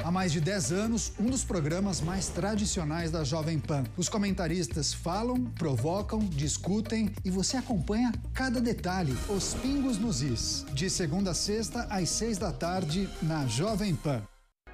Há mais de 10 anos, um dos programas mais tradicionais da Jovem Pan. Os comentaristas falam, provocam, discutem e você acompanha cada detalhe, os pingos nos is. De segunda a sexta, às 6 da tarde, na Jovem Pan.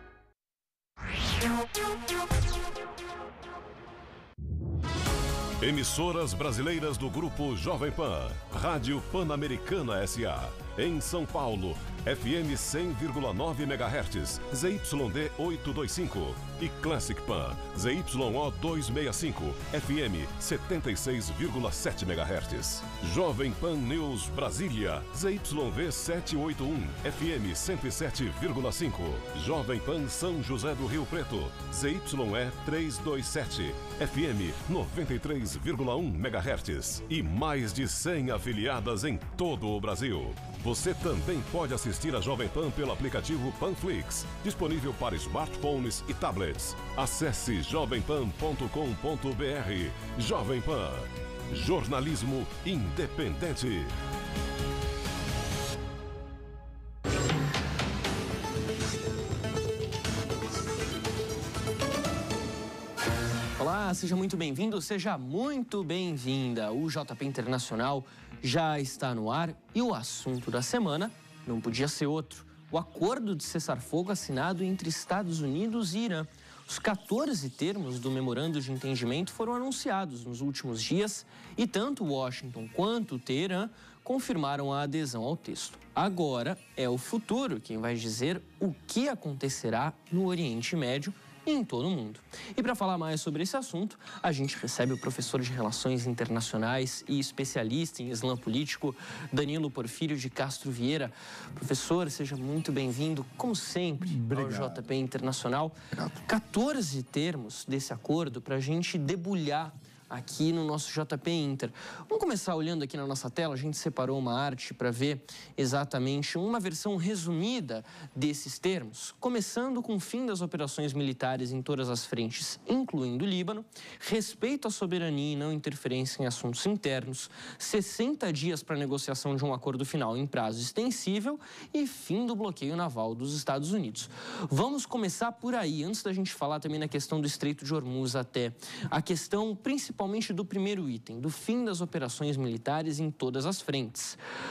Emissoras brasileiras do Grupo Jovem Pan. Rádio Pan-Americana S.A. Em São Paulo, FM 100,9 MHz, ZYD 825. E Classic Pan, ZYO 265, FM 76,7 MHz. Jovem Pan News Brasília, ZYV 781, FM 107,5. Jovem Pan São José do Rio Preto, ZYE 327, FM 93,1 MHz. E mais de 100 afiliadas em todo o Brasil. Você também pode assistir a Jovem Pan pelo aplicativo Panflix, disponível para smartphones e tablets. Acesse jovempan.com.br. Jovem Pan, jornalismo independente. Olá, seja muito bem-vindo, seja muito bem-vinda. O JP Internacional já está no ar e o assunto da semana não podia ser outro. O acordo de cessar-fogo assinado entre Estados Unidos e Irã. Os 14 termos do memorando de entendimento foram anunciados nos últimos dias e tanto Washington quanto Teherã confirmaram a adesão ao texto. Agora é o futuro quem vai dizer o que acontecerá no Oriente Médio e em todo o mundo. E para falar mais sobre esse assunto, a gente recebe o professor de Relações Internacionais e especialista em Islã político, Danilo Porfírio de Castro Vieira. Professor, seja muito bem-vindo, como sempre, Obrigado. ao JP Internacional. Obrigado. 14 termos desse acordo para a gente debulhar aqui no nosso JP Inter. Vamos começar olhando aqui na nossa tela, a gente separou uma arte para ver exatamente uma versão resumida desses termos, começando com o fim das operações militares em todas as frentes, incluindo o Líbano, respeito à soberania e não interferência em assuntos internos, 60 dias para negociação de um acordo final em prazo extensível e fim do bloqueio naval dos Estados Unidos. Vamos começar por aí, antes da gente falar também na questão do Estreito de Hormuz até a questão principalmente do primeiro item, do fim das operações militares em todas as frentes.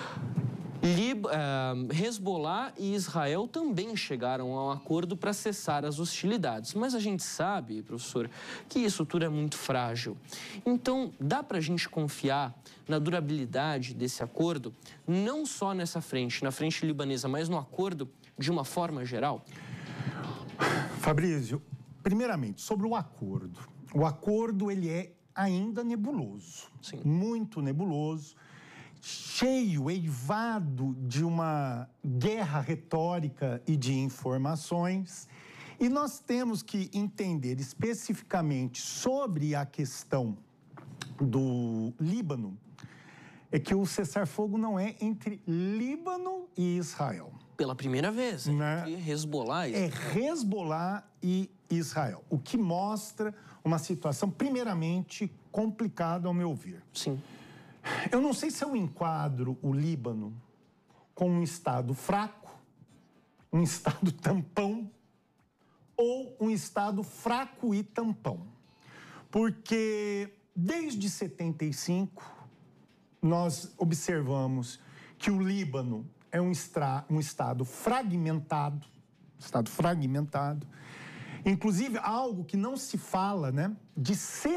Hezbollah e Israel também chegaram a um acordo para cessar as hostilidades, mas a gente sabe, professor, que isso tudo é muito frágil. Então, dá para a gente confiar na durabilidade desse acordo, não só nessa frente, na frente libanesa, mas no acordo de uma forma geral? Fabrício, primeiramente, sobre o acordo. O acordo, ele é ainda nebuloso. Sim. Muito nebuloso, cheio, eivado de uma guerra retórica e de informações. E nós temos que entender especificamente sobre a questão do Líbano, é que o cessar-fogo não é entre Líbano e Israel. Pela primeira vez, Né? entre Hezbollah e É Hezbollah e Israel, o que mostra uma situação, primeiramente, complicada ao meu ver. Sim. Eu não sei se eu enquadro o Líbano como um Estado fraco, um Estado tampão, ou um Estado fraco e tampão. Porque desde 75, nós observamos que o Líbano é um Estado fragmentado, inclusive algo que não se fala, né? De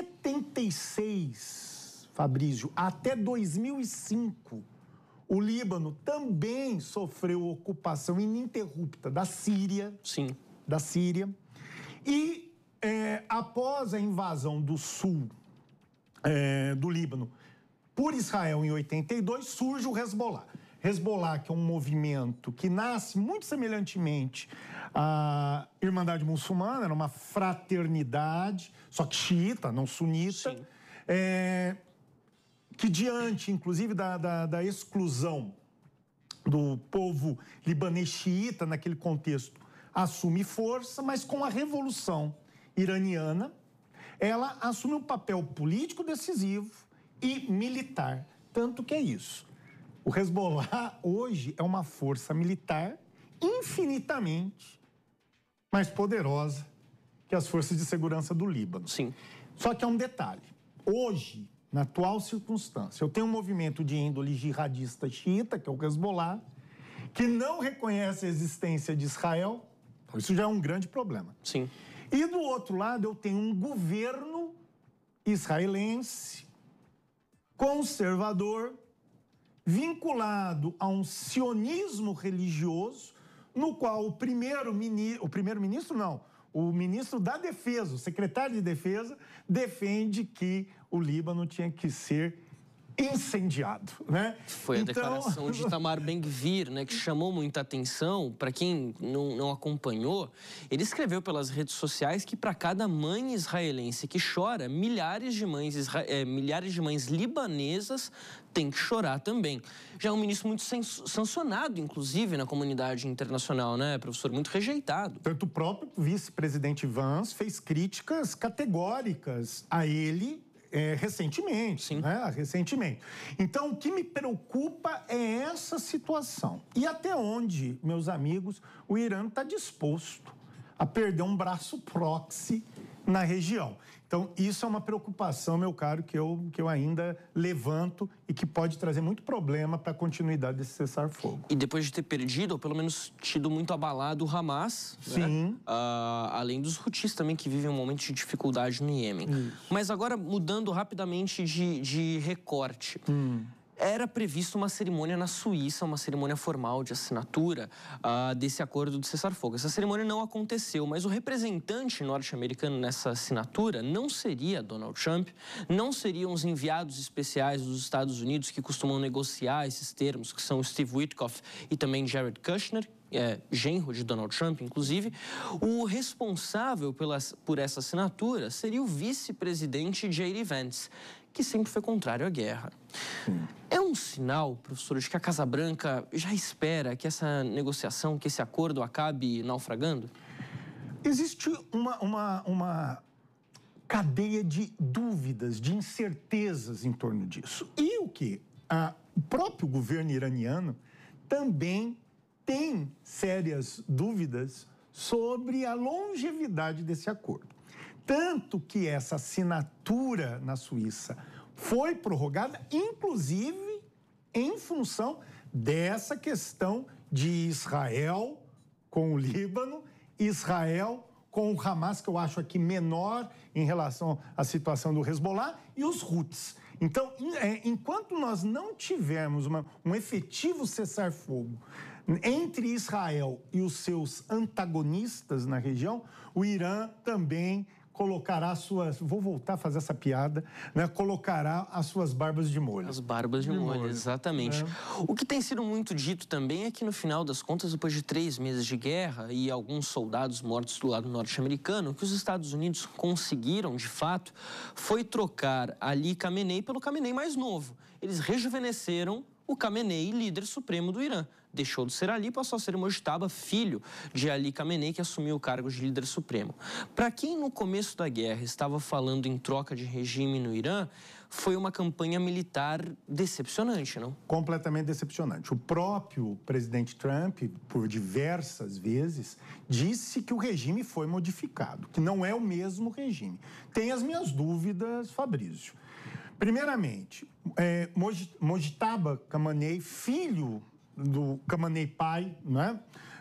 76, Fabrício, até 2005, o Líbano também sofreu ocupação ininterrupta da Síria. Sim. Da Síria. E após a invasão do sul do Líbano por Israel em 82, surge o Hezbollah. Hezbollah, que é um movimento que nasce muito semelhantemente à Irmandade Muçulmana, era uma fraternidade, só que xiita, não sunita, que diante, inclusive, da exclusão do povo libanês xiita naquele contexto, assume força, mas com a Revolução Iraniana, ela assume um papel político decisivo e militar. Tanto que é isso. O Hezbollah hoje é uma força militar infinitamente mais poderosa que as forças de segurança do Líbano. Sim. Só que há um detalhe. Hoje, na atual circunstância, eu tenho um movimento de índole jihadista xiita, que é o Hezbollah, que não reconhece a existência de Israel. Isso já é um grande problema. Sim. E do outro lado, eu tenho um governo israelense, conservador, vinculado a um sionismo religioso, no qual o ministro da Defesa, o secretário de Defesa, defende que o Líbano tinha que ser incendiado, né? Foi a declaração de Itamar Ben-Gvir, né, que chamou muita atenção. Para quem não acompanhou, ele escreveu pelas redes sociais que para cada mãe israelense que chora, milhares de mães libanesas têm que chorar também. Já é um ministro muito sancionado, inclusive, na comunidade internacional, né, professor? Muito rejeitado. Tanto o próprio vice-presidente Vance fez críticas categóricas a ele recentemente. Sim. Né? Recentemente. Então, o que me preocupa é essa situação. E até onde, meus amigos, o Irã está disposto a perder um braço proxy na região. Então, isso é uma preocupação, meu caro, que eu ainda levanto e que pode trazer muito problema para a continuidade desse cessar-fogo. E depois de ter perdido, ou pelo menos tido muito abalado o Hamas, sim, né? Além dos Houthis também, que vivem um momento de dificuldade no Iêmen. Mas agora, mudando rapidamente de recorte... Era prevista uma cerimônia na Suíça, uma cerimônia formal de assinatura desse acordo de cessar-fogo. Essa cerimônia não aconteceu, mas o representante norte-americano nessa assinatura não seria Donald Trump, não seriam os enviados especiais dos Estados Unidos que costumam negociar esses termos, que são Steve Witkoff e também Jared Kushner, genro de Donald Trump, inclusive. O responsável por essa assinatura seria o vice-presidente J.D. Vance, que sempre foi contrário à guerra. É um sinal, professor, de que a Casa Branca já espera que essa negociação, que esse acordo acabe naufragando? Existe uma cadeia de dúvidas, de incertezas em torno disso. E o que? O próprio governo iraniano também tem sérias dúvidas sobre a longevidade desse acordo. Tanto que essa assinatura na Suíça foi prorrogada, inclusive em função dessa questão de Israel com o Líbano, Israel com o Hamas, que eu acho aqui menor em relação à situação do Hezbollah, e os Houthis. Então, enquanto nós não tivermos um efetivo cessar-fogo entre Israel e os seus antagonistas na região, o Irã também colocará vou voltar a fazer essa piada, né? Colocará as suas barbas de molho. As barbas de molho, exatamente. O que tem sido muito dito também é que, no final das contas, depois de 3 meses de guerra e alguns soldados mortos do lado norte-americano, o que os Estados Unidos conseguiram, de fato, foi trocar Ali Khamenei pelo Khamenei mais novo. Eles rejuvenesceram o Khamenei, líder supremo do Irã. Deixou de ser Ali e passou a ser Mojtaba, filho de Ali Khamenei, que assumiu o cargo de líder supremo. Para quem no começo da guerra estava falando em troca de regime no Irã, foi uma campanha militar decepcionante, não? Completamente decepcionante. O próprio presidente Trump, por diversas vezes, disse que o regime foi modificado, que não é o mesmo regime. Tenho as minhas dúvidas, Fabrício. Primeiramente, Mojtaba Khamenei, filho do Khamenei pai, né?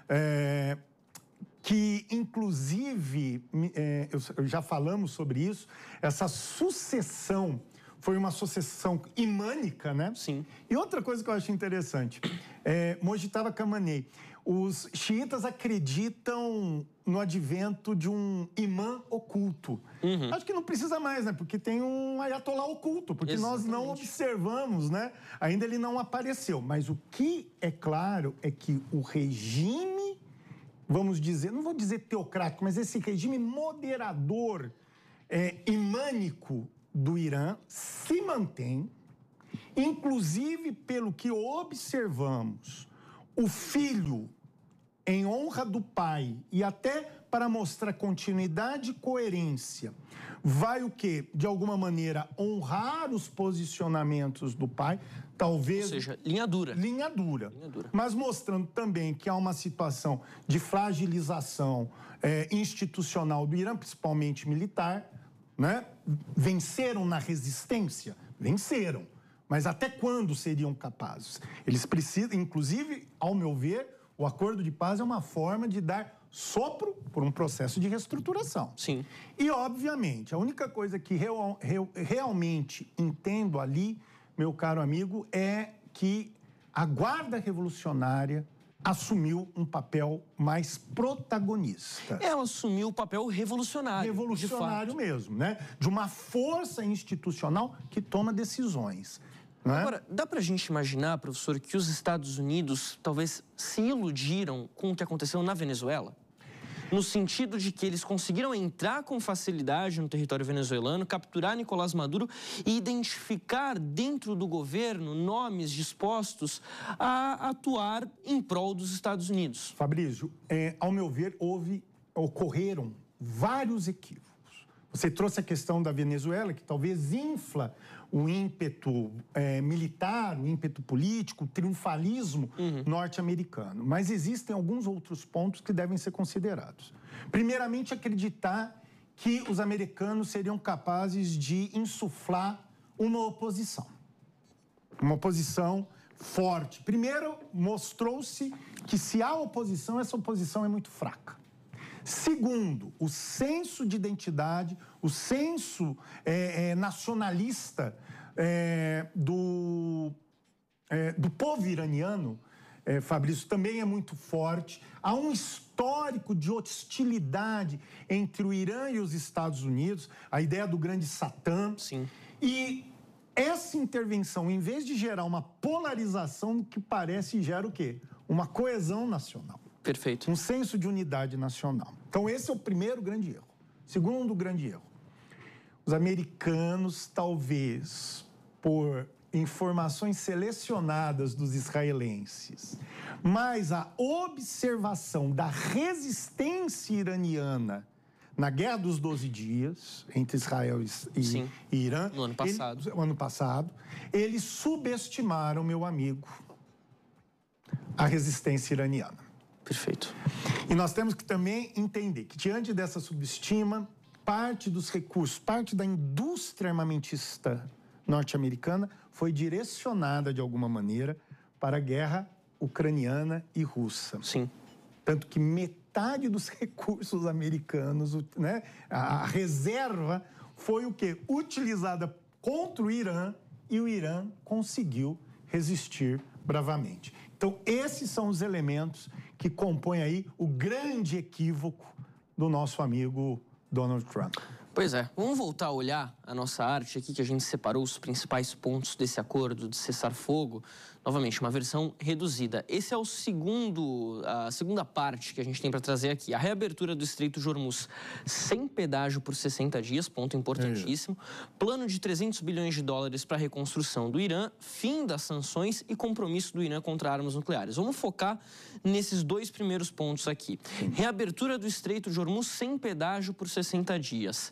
Que, inclusive, já falamos sobre isso, essa sucessão foi uma sucessão imânica, né? Sim. E outra coisa que eu acho interessante, Mojtaba Khamenei, os xiitas acreditam no advento de um imã oculto. Acho que não precisa mais, né? Porque tem um ayatolá oculto, porque nós não observamos, né? Ainda ele não apareceu. Mas o que é claro é que o regime, vamos dizer, não vou dizer teocrático, mas esse regime moderador, imânico do Irã se mantém, inclusive pelo que observamos, o filho, em honra do pai e até para mostrar continuidade e coerência, vai o quê? De alguma maneira, honrar os posicionamentos do pai, talvez... Ou seja, linha dura. Linha dura. Mas mostrando também que há uma situação de fragilização institucional do Irã, principalmente militar, né? Venceram na resistência? Venceram. Mas até quando seriam capazes? Eles precisam, inclusive, ao meu ver, o acordo de paz é uma forma de dar sopro por um processo de reestruturação. Sim. E, obviamente, a única coisa que realmente entendo ali, meu caro amigo, é que a Guarda Revolucionária assumiu um papel mais protagonista. Ela assumiu o papel revolucionário. Revolucionário mesmo, né? De uma força institucional que toma decisões. Não é? Agora, dá pra gente imaginar, professor, que os Estados Unidos talvez se iludiram com o que aconteceu na Venezuela? No sentido de que eles conseguiram entrar com facilidade no território venezuelano, capturar Nicolás Maduro e identificar dentro do governo nomes dispostos a atuar em prol dos Estados Unidos. Fabrício, ao meu ver, ocorreram vários equívocos. Você trouxe a questão da Venezuela, que talvez infla o ímpeto militar, o ímpeto político, o triunfalismo norte-americano. Mas existem alguns outros pontos que devem ser considerados. Primeiramente, acreditar que os americanos seriam capazes de insuflar uma oposição. Uma oposição forte. Primeiro, mostrou-se que se há oposição, essa oposição é muito fraca. Segundo, o senso de identidade, o senso nacionalista do povo iraniano, Fabrício, também é muito forte. Há um histórico de hostilidade entre o Irã e os Estados Unidos, a ideia do grande Satã. Sim. E essa intervenção, em vez de gerar uma polarização, que parece gera o quê? Uma coesão nacional. Perfeito. Um senso de unidade nacional. Então, esse é o primeiro grande erro. Segundo grande erro. Os americanos, talvez, por informações selecionadas dos israelenses, mas a observação da resistência iraniana na Guerra dos 12 Dias, entre Israel e Irã, no ano passado, eles subestimaram, meu amigo, a resistência iraniana. Perfeito. E nós temos que também entender que, diante dessa subestima, parte dos recursos, parte da indústria armamentista norte-americana foi direcionada, de alguma maneira, para a guerra ucraniana e russa. Sim. Tanto que metade dos recursos americanos, né, a reserva, foi o quê? Utilizada contra o Irã, e o Irã conseguiu resistir bravamente. Então, esses são os elementos que compõem aí o grande equívoco do nosso amigo Donald Trump. Pois é, vamos voltar a olhar a nossa arte aqui, que a gente separou os principais pontos desse acordo de cessar-fogo. Novamente, uma versão reduzida. Esse é a segunda parte que a gente tem para trazer aqui. A reabertura do Estreito de Hormuz sem pedágio por 60 dias, ponto importantíssimo. Plano de 300 bilhões de dólares para a reconstrução do Irã, fim das sanções e compromisso do Irã contra armas nucleares. Vamos focar nesses dois primeiros pontos aqui. Reabertura do Estreito de Hormuz sem pedágio por 60 dias.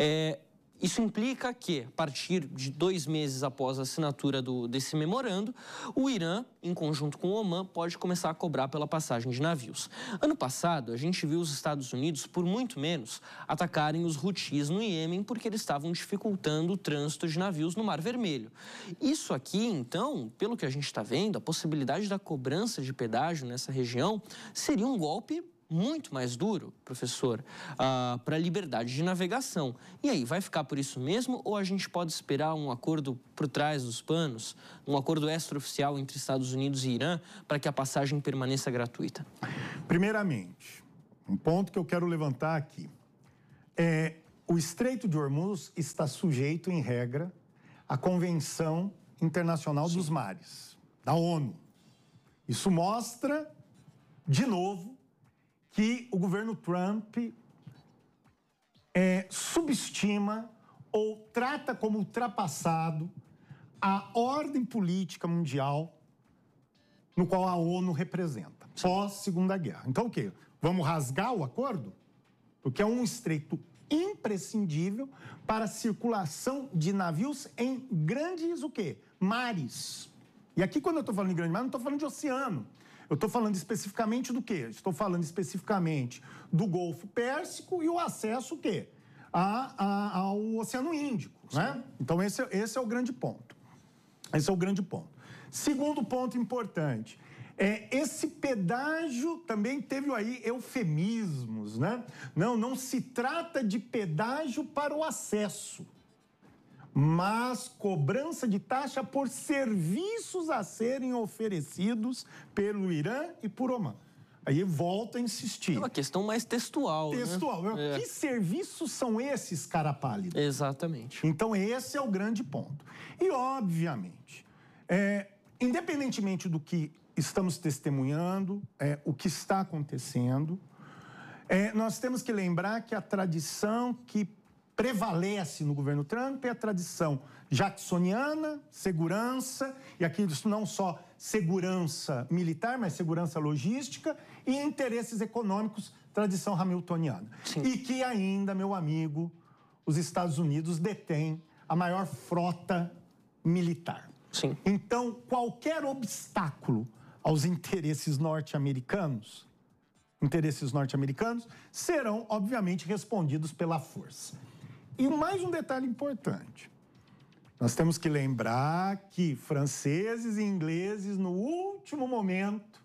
Isso implica que, a partir de 2 meses após a assinatura desse memorando, o Irã, em conjunto com o Omã, pode começar a cobrar pela passagem de navios. Ano passado, a gente viu os Estados Unidos, por muito menos, atacarem os Houthis no Iêmen porque eles estavam dificultando o trânsito de navios no Mar Vermelho. Isso aqui, então, pelo que a gente está vendo, a possibilidade da cobrança de pedágio nessa região seria um golpe muito mais duro, professor, para a liberdade de navegação. E aí, vai ficar por isso mesmo ou a gente pode esperar um acordo por trás dos panos, um acordo extraoficial entre Estados Unidos e Irã para que a passagem permaneça gratuita? Primeiramente, um ponto que eu quero levantar aqui é o Estreito de Hormuz está sujeito, em regra, à Convenção Internacional dos Mares, da ONU. Isso mostra, de novo, que o governo Trump subestima ou trata como ultrapassado a ordem política mundial no qual a ONU representa, pós-Segunda Guerra. Então, o quê? Vamos rasgar o acordo? porque é um estreito imprescindível para a circulação de navios em grandes o quê? Mares. E aqui, quando eu estou falando de grande mar, não estou falando de oceano. Eu estou falando especificamente do quê? Estou falando especificamente do Golfo Pérsico e o acesso o quê? Ao Oceano Índico, né? Então, esse é o grande ponto. Esse é o grande ponto. Segundo ponto importante. Esse pedágio também teve aí eufemismos, né? Não se trata de pedágio para o acesso, mas cobrança de taxa por serviços a serem oferecidos pelo Irã e por Omã. Aí volto a insistir. É uma questão mais textual, Textual. né? Que serviços são esses, cara pálido? Exatamente. Então, esse é o grande ponto. E, obviamente, independentemente do que estamos testemunhando, o que está acontecendo, nós temos que lembrar que a tradição que prevalece no governo Trump é a tradição jacksoniana, segurança, e aqui não só segurança militar, mas segurança logística e interesses econômicos, tradição hamiltoniana. Sim. E que ainda, meu amigo, os Estados Unidos detêm a maior frota militar. Sim. Então, qualquer obstáculo aos interesses norte-americanos serão, obviamente, respondidos pela força. E mais um detalhe importante. Nós temos que lembrar que franceses e ingleses, no último momento,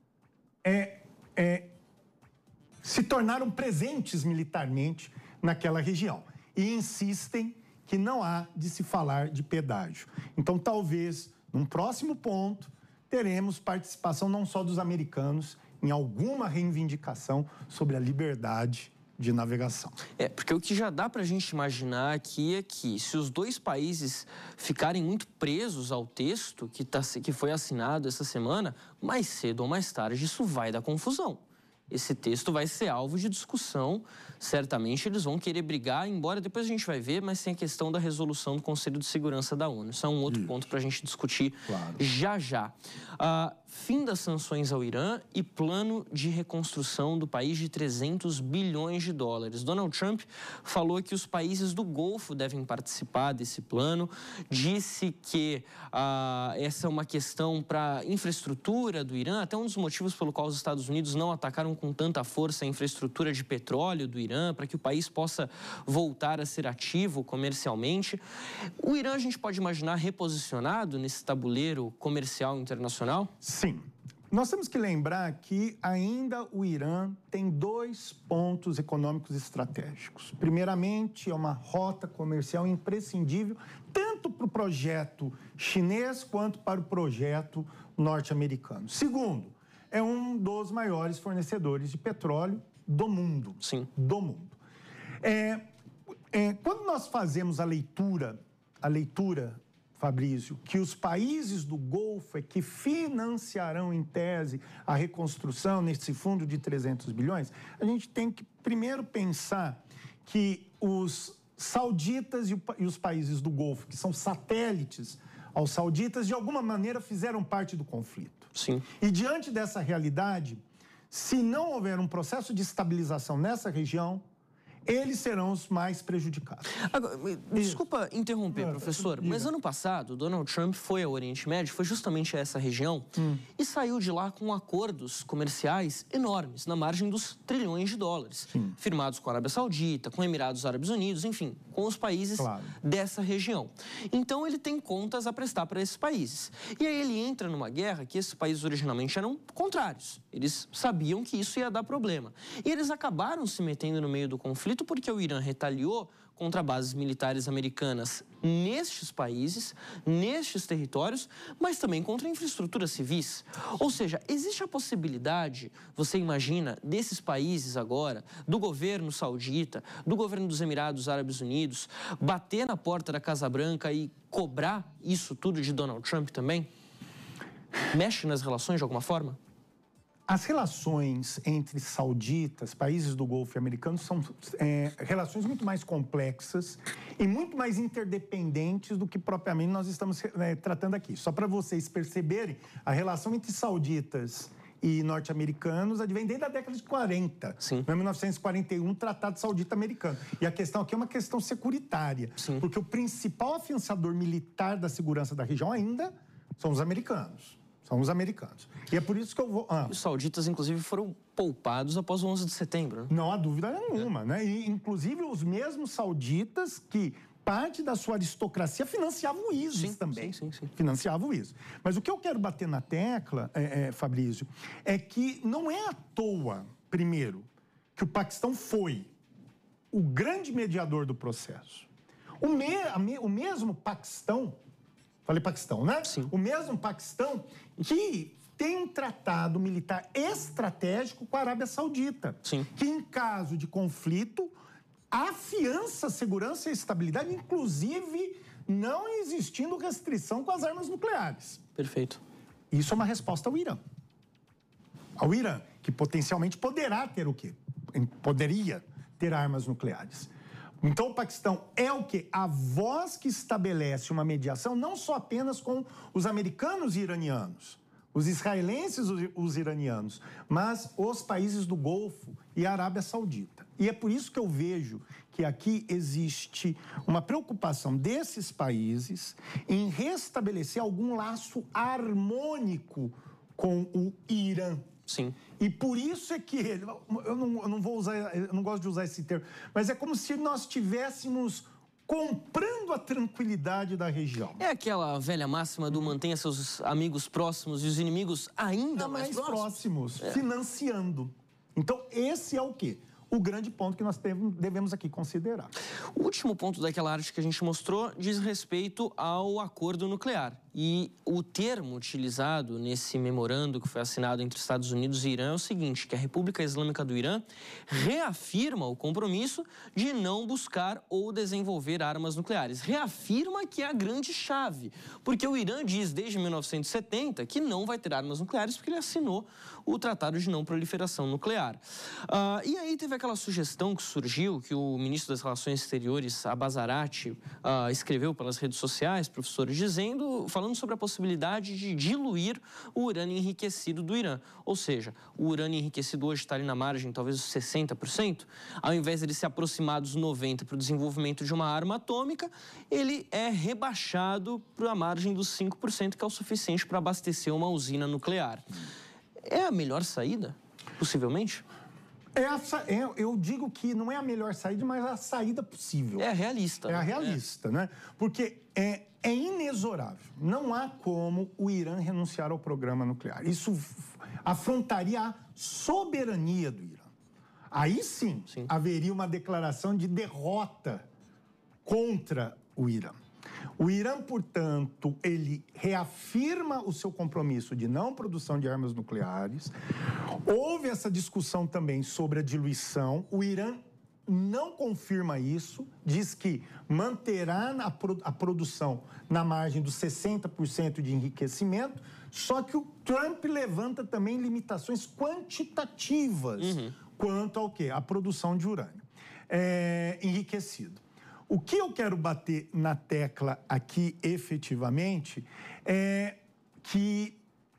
se tornaram presentes militarmente naquela região. E insistem que não há de se falar de pedágio. Então, talvez, num próximo ponto, teremos participação não só dos americanos em alguma reivindicação sobre a liberdade de navegação. Porque o que já dá para a gente imaginar aqui é que se os dois países ficarem muito presos ao texto que foi assinado essa semana, mais cedo ou mais tarde isso vai dar confusão. Esse texto vai ser alvo de discussão, certamente eles vão querer brigar, embora depois a gente vai ver, mas tem a questão da resolução do Conselho de Segurança da ONU. Isso é um outro ponto para a gente discutir já. Fim das sanções ao Irã e plano de reconstrução do país de 300 bilhões de dólares. Donald Trump falou que os países do Golfo devem participar desse plano, disse que essa é uma questão para a infraestrutura do Irã, até um dos motivos pelo qual os Estados Unidos não atacaram com tanta força a infraestrutura de petróleo do Irã, para que o país possa voltar a ser ativo comercialmente. O Irã, a gente pode imaginar reposicionado nesse tabuleiro comercial internacional? Sim. Nós temos que lembrar que ainda o Irã tem 2 pontos econômicos estratégicos. Primeiramente, é uma rota comercial imprescindível, tanto para o projeto chinês quanto para o projeto norte-americano. Segundo, é um dos maiores fornecedores de petróleo do mundo. Sim. Do mundo. Quando nós fazemos a leitura, Fabrício, que os países do Golfo que financiarão, em tese, a reconstrução nesse fundo de 300 bilhões, a gente tem que primeiro pensar que os sauditas e os países do Golfo, que são satélites aos sauditas, de alguma maneira fizeram parte do conflito. Sim. E diante dessa realidade, se não houver um processo de estabilização nessa região, eles serão os mais prejudicados. Agora, desculpa interromper, professor, mas ano passado, Donald Trump foi ao Oriente Médio, foi justamente a essa região, e saiu de lá com acordos comerciais enormes, na margem dos trilhões de dólares, firmados com a Arábia Saudita, com Emirados Árabes Unidos, enfim, com os países dessa região. Então, ele tem contas a prestar para esses países. E aí ele entra numa guerra que esses países originalmente eram contrários. Eles sabiam que isso ia dar problema. E eles acabaram se metendo no meio do conflito porque o Irã retaliou contra bases militares americanas nestes países, nestes territórios, mas também contra infraestruturas civis. Ou seja, existe a possibilidade, você imagina, desses países agora, do governo saudita, do governo dos Emirados Árabes Unidos, bater na porta da Casa Branca e cobrar isso tudo de Donald Trump também? Mexe nas relações de alguma forma? As relações entre sauditas, países do Golfo e americanos, são relações muito mais complexas e muito mais interdependentes do que propriamente nós estamos tratando aqui. Só para vocês perceberem, a relação entre sauditas e norte-americanos advém desde a década de 40. Sim. Em 1941, Tratado Saudita-Americano. E a questão aqui é uma questão securitária. Sim. Porque o principal afiançador militar da segurança da região ainda são os americanos. São os americanos. E é por isso que eu vou... Os sauditas, inclusive, foram poupados após o 11 de setembro. Né? Não há dúvida nenhuma, né? E, inclusive, os mesmos sauditas que parte da sua aristocracia financiavam o ISIS também. Sim. Financiavam o ISIS. Mas o que eu quero bater na tecla, Fabrício, é que não é à toa, primeiro, que o Paquistão foi o grande mediador do processo. O mesmo Paquistão, falei Paquistão, né? Sim. O mesmo Paquistão que tem um tratado militar estratégico com a Arábia Saudita. Sim. Que, em caso de conflito, afiança a segurança e a estabilidade, inclusive não existindo restrição com as armas nucleares. Perfeito. Isso é uma resposta ao Irã. Ao Irã, que potencialmente poderá ter o quê? Poderia ter armas nucleares. Então, o Paquistão é o quê? A voz que estabelece uma mediação não só apenas com os americanos e iranianos, os israelenses e os iranianos, mas os países do Golfo e a Arábia Saudita. E é por isso que eu vejo que aqui existe uma preocupação desses países em restabelecer algum laço harmônico com o Irã. Sim. E por isso é que eu não gosto de usar esse termo, mas é como se nós estivéssemos comprando a tranquilidade da região. É aquela velha máxima do mantenha seus amigos próximos e os inimigos ainda mais próximos. Financiando. Então, esse é o quê? O grande ponto que nós devemos aqui considerar. O último ponto daquela arte que a gente mostrou diz respeito ao acordo nuclear. E o termo utilizado nesse memorando que foi assinado entre Estados Unidos e Irã é o seguinte, que a República Islâmica do Irã reafirma o compromisso de não buscar ou desenvolver armas nucleares. Reafirma que é a grande chave, porque o Irã diz desde 1970 que não vai ter armas nucleares porque ele assinou o Tratado de Não Proliferação Nuclear. E aí teve aquela sugestão que surgiu, que o ministro das Relações Exteriores, Abbas Arati, escreveu pelas redes sociais, professores, falando sobre a possibilidade de diluir o urânio enriquecido do Irã. Ou seja, o urânio enriquecido hoje está ali na margem, talvez, dos 60%. Ao invés de ele se aproximar dos 90% para o desenvolvimento de uma arma atômica, ele é rebaixado para a margem dos 5%, que é o suficiente para abastecer uma usina nuclear. É a melhor saída, possivelmente? Eu digo que não é a melhor saída, mas a saída possível. É a realista. É a realista, né? Porque é inexorável. Não há como o Irã renunciar ao programa nuclear. Isso afrontaria a soberania do Irã. Aí sim, haveria uma declaração de derrota contra o Irã. O Irã, portanto, ele reafirma o seu compromisso de não produção de armas nucleares. Houve essa discussão também sobre a diluição. O Irã não confirma isso, diz que manterá a produção na margem dos 60% de enriquecimento, só que o Trump levanta também limitações quantitativas quanto ao quê? A produção de urânio enriquecido. O que eu quero bater na tecla aqui, efetivamente, é que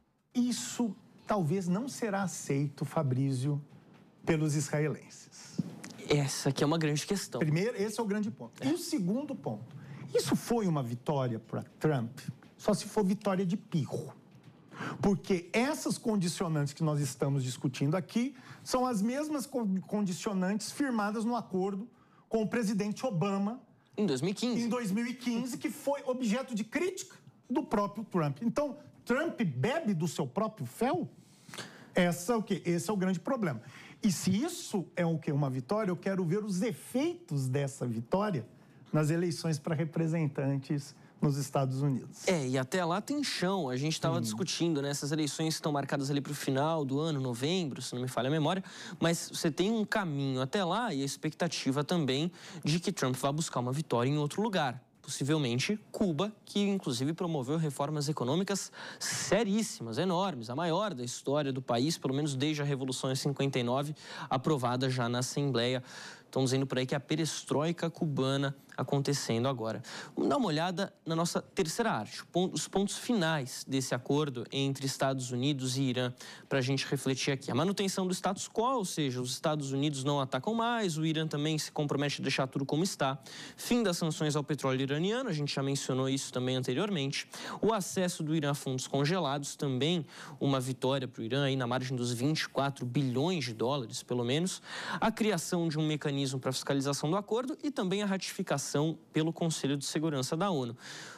isso talvez não será aceito, Fabrício, pelos israelenses. Essa aqui é uma grande questão. Primeiro, esse é o grande ponto. E o segundo ponto, isso foi uma vitória para Trump, só se for vitória de pirro. Porque essas condicionantes que nós estamos discutindo aqui são as mesmas condicionantes firmadas no acordo com o presidente Obama em 2015. Em 2015, que foi objeto de crítica do próprio Trump. Então, Trump bebe do seu próprio fel? Esse é o grande problema. E se isso é o quê? Uma vitória, eu quero ver os efeitos dessa vitória nas eleições para representantes nos Estados Unidos. E até lá tem chão. A gente estava discutindo, né? Essas eleições estão marcadas ali para o final do ano, novembro, se não me falha a memória. Mas você tem um caminho até lá e a expectativa também de que Trump vá buscar uma vitória em outro lugar. Possivelmente Cuba, que inclusive promoveu reformas econômicas seríssimas, enormes, a maior da história do país, pelo menos desde a Revolução em 59, aprovada já na Assembleia. Estão dizendo por aí que a perestroika cubana acontecendo agora. Vamos dar uma olhada na nossa terceira arte, os pontos finais desse acordo entre Estados Unidos e Irã, para a gente refletir aqui. A manutenção do status quo, ou seja, os Estados Unidos não atacam mais, o Irã também se compromete a deixar tudo como está. Fim das sanções ao petróleo iraniano, a gente já mencionou isso também anteriormente. O acesso do Irã a fundos congelados, também uma vitória para o Irã, aí na margem dos 24 bilhões de dólares, pelo menos. A criação de um mecanismo para fiscalização do acordo e também a ratificação pelo Conselho de Segurança da ONU.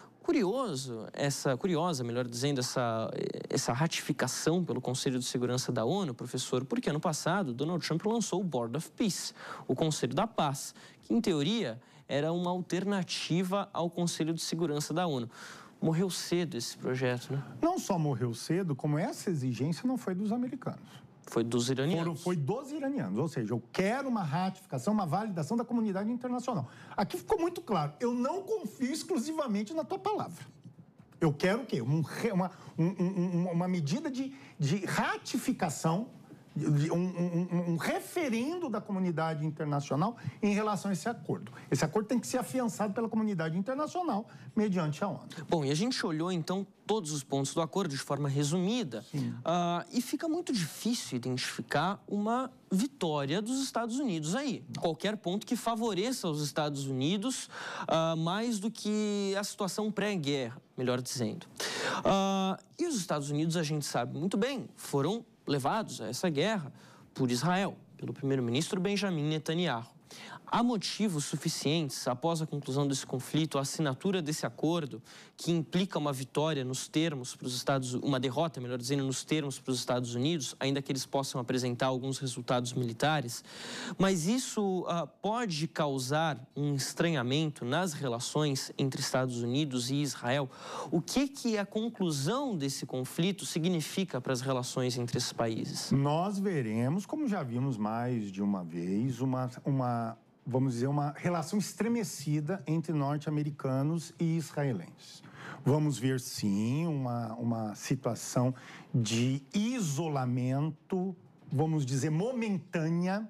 Curiosa, melhor dizendo, essa ratificação pelo Conselho de Segurança da ONU, professor, porque ano passado Donald Trump lançou o Board of Peace, o Conselho da Paz, que em teoria era uma alternativa ao Conselho de Segurança da ONU. Morreu cedo esse projeto, né? Não só morreu cedo, como essa exigência não foi dos americanos. Foi dos iranianos. Foi dos iranianos, ou seja, eu quero uma ratificação, uma validação da comunidade internacional. Aqui ficou muito claro, eu não confio exclusivamente na tua palavra. Eu quero o quê? Uma medida de ratificação, um referendo da comunidade internacional em relação a esse acordo. Esse acordo tem que ser afiançado pela comunidade internacional mediante a ONU. Bom, e a gente olhou, então, todos os pontos do acordo de forma resumida. E fica muito difícil identificar uma vitória dos Estados Unidos aí. Não. Qualquer ponto que favoreça os Estados Unidos mais do que a situação pré-guerra, melhor dizendo. E os Estados Unidos, a gente sabe muito bem, foram levados a essa guerra por Israel, pelo primeiro-ministro Benjamin Netanyahu. Há motivos suficientes, após a conclusão desse conflito, a assinatura desse acordo, que implica uma vitória nos termos para os Estados Unidos, uma derrota, melhor dizendo, nos termos para os Estados Unidos, ainda que eles possam apresentar alguns resultados militares, mas isso pode causar um estranhamento nas relações entre Estados Unidos e Israel. O que a conclusão desse conflito significa para as relações entre esses países? Nós veremos, como já vimos mais de uma vez, vamos dizer, uma relação estremecida entre norte-americanos e israelenses. Vamos ver, sim, uma situação de isolamento, vamos dizer, momentânea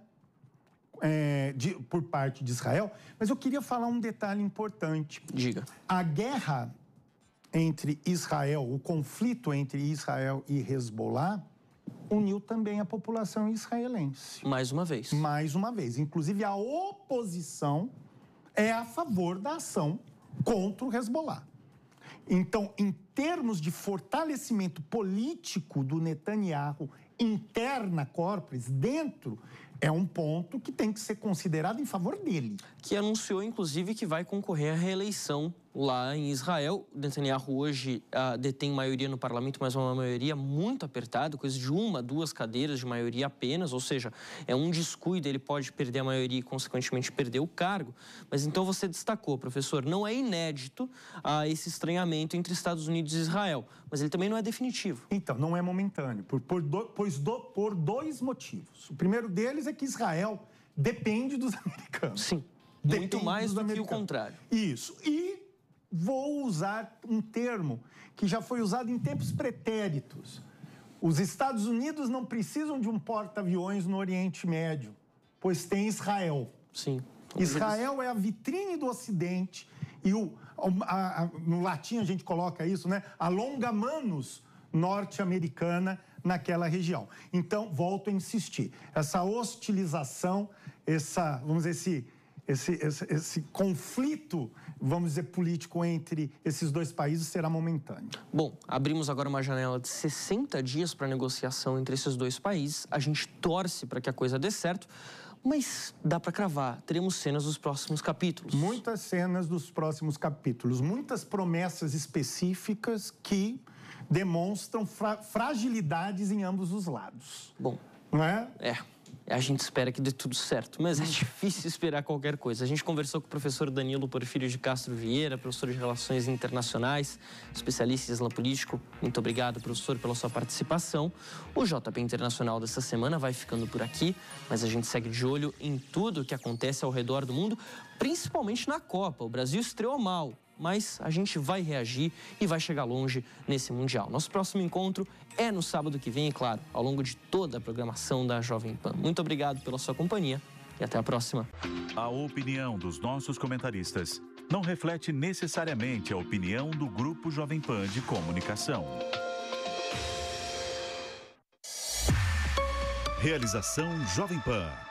por parte de Israel. Mas eu queria falar um detalhe importante. Diga. A guerra entre Israel, o conflito entre Israel e Hezbollah, uniu também a população israelense. Mais uma vez. Mais uma vez. Inclusive, a oposição é a favor da ação contra o Hezbollah. Então, em termos de fortalecimento político do Netanyahu, interna corporis, dentro, é um ponto que tem que ser considerado em favor dele. Que anunciou, inclusive, que vai concorrer à reeleição lá em Israel. Netanyahu hoje detém maioria no parlamento, mas uma maioria muito apertada, coisa de 1, 2 cadeiras de maioria apenas, ou seja, é um descuido, ele pode perder a maioria e, consequentemente, perder o cargo. Mas então você destacou, professor, não é inédito esse estranhamento entre Estados Unidos e Israel, mas ele também não é definitivo. Então, não é momentâneo, por 2 motivos. O primeiro deles é que Israel depende dos americanos. Sim, muito mais do que o contrário. Isso. E vou usar um termo que já foi usado em tempos pretéritos. Os Estados Unidos não precisam de um porta-aviões no Oriente Médio, pois tem Israel. Sim. Israel é a vitrine do Ocidente e no latim a gente coloca isso, né? A longa manus norte-americana naquela região. Então, volto a insistir, essa hostilização, vamos dizer, esse conflito, vamos dizer, político entre esses 2 países será momentâneo. Bom, abrimos agora uma janela de 60 dias para negociação entre esses 2 países. A gente torce para que a coisa dê certo, mas dá para cravar. Teremos cenas dos próximos capítulos. Muitas cenas dos próximos capítulos. Muitas promessas específicas que demonstram fragilidades em ambos os lados. Bom, não é? A gente espera que dê tudo certo, mas é difícil esperar qualquer coisa. A gente conversou com o professor Danilo Porfírio de Castro Vieira, professor de Relações Internacionais, especialista em Islã Político. Muito obrigado, professor, pela sua participação. O JP Internacional dessa semana vai ficando por aqui, mas a gente segue de olho em tudo o que acontece ao redor do mundo, principalmente na Copa. O Brasil estreou mal, mas a gente vai reagir e vai chegar longe nesse Mundial. Nosso próximo encontro é no sábado que vem, e claro, ao longo de toda a programação da Jovem Pan. Muito obrigado pela sua companhia e até a próxima. A opinião dos nossos comentaristas não reflete necessariamente a opinião do Grupo Jovem Pan de Comunicação. Realização Jovem Pan.